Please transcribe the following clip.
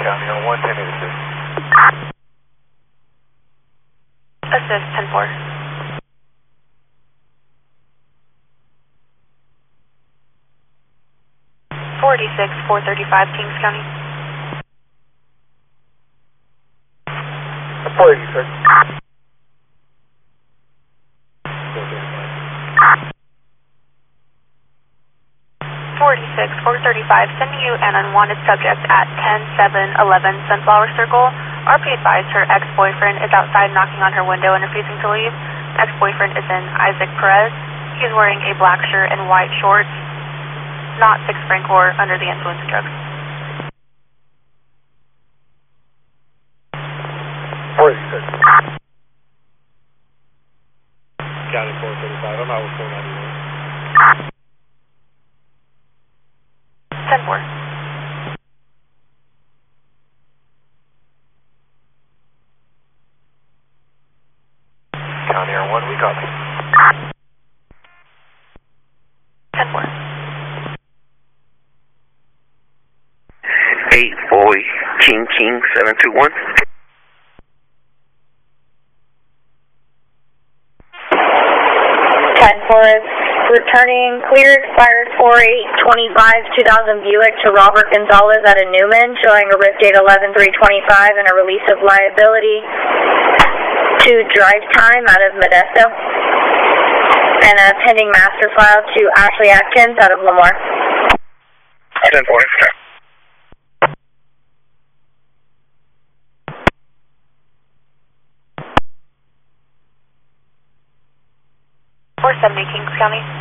County on 110 assist. Assist 10-4. .46, 435, Kings County. 486. 46, 435, sending you an unwanted subject at 10-7-11 Sunflower Circle. RP advised her ex-boyfriend is outside knocking on her window and refusing to leave. Ex-boyfriend is in Isaac Perez. He's wearing a black shirt and white shorts. Not 6 Frank or under the influence of drugs. 486. County 435, I'm out with 491. 10-4. County Air 1, we copy. 10-4. 8 boy, King 721. 10-4 is returning clear expired 4825 2000 Buick to Robert Gonzalez out of Newman, showing a RIP date 11/3/25 and a release of liability to drive time out of Modesto, and a pending master file to Ashley Atkins out of Lemoore. 10-4. 470 Kings County.